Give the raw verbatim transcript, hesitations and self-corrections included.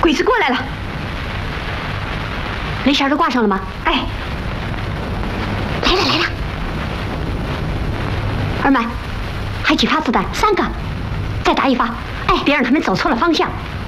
鬼子过来了，雷弦都挂上了吗？哎，来了来了。二满，还几发子弹？三个，再打一发。哎，别让他们走错了方向。